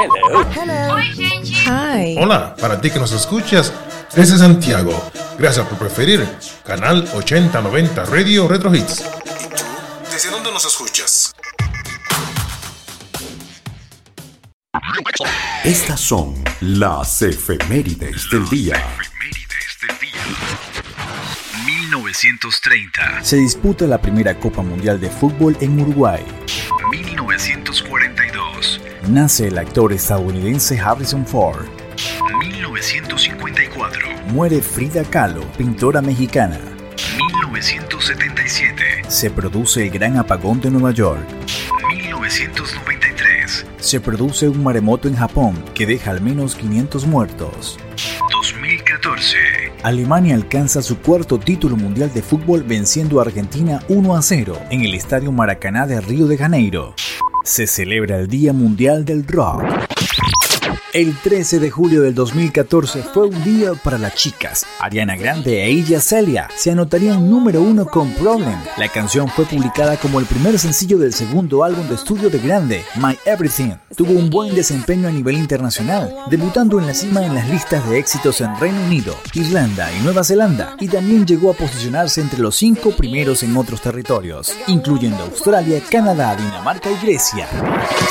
Hello. Oi, gente. Hi. Hola, para ti que nos escuchas, desde Santiago. Gracias por preferir Canal 8090 Radio Retro Hits. ¿Y tú? ¿Desde dónde nos escuchas? Estas son las efemérides del día. 1930. Se disputa la primera Copa Mundial de Fútbol en Uruguay. 1942. Nace el actor estadounidense Harrison Ford. 1954. Muere Frida Kahlo, pintora mexicana. 1977. Se produce el Gran Apagón de Nueva York. 1993. Se produce un maremoto en Japón que deja al menos 500 muertos. 2014. Alemania alcanza su cuarto título mundial de fútbol venciendo a Argentina 1-0 en el Estadio Maracaná de Río de Janeiro. Se celebra el Día Mundial del Rock. El 13 de julio del 2014 fue un día para las chicas. Ariana Grande e Iggy Azalea se anotarían número 1 con Problem. La canción fue publicada como el primer sencillo del segundo álbum de estudio de Grande, My Everything. Tuvo un buen desempeño a nivel internacional, debutando en la cima en las listas de éxitos en Reino Unido, Irlanda y Nueva Zelanda, y también llegó a posicionarse entre los 5 primeros en otros territorios, incluyendo Australia, Canadá, Dinamarca y Grecia.